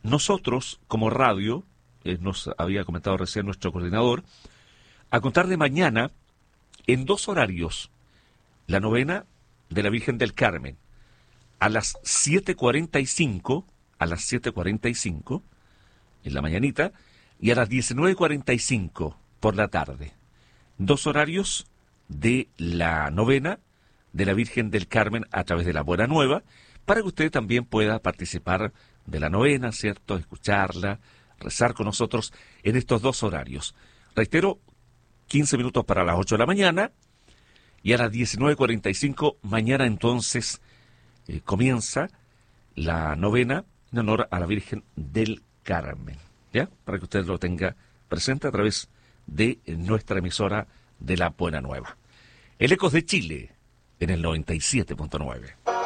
nosotros, como radio, nos había comentado recién nuestro coordinador, a contar de mañana, en 2 horarios, la novena de la Virgen del Carmen, a las 7:45, en la mañanita, y a las 19:45 por la tarde. 2 horarios de la novena de la Virgen del Carmen a través de la Buena Nueva, para que usted también pueda participar de la novena, ¿cierto? Escucharla, rezar con nosotros en estos 2 horarios. Reitero, 15 minutos para las 8 de la mañana, y a las 19:45 mañana entonces comienza la novena en honor a la Virgen del Carmen, ¿ya? Para que usted lo tenga presente a través de nuestra emisora de la Buena Nueva. El Ecos de Chile, en el 97.9.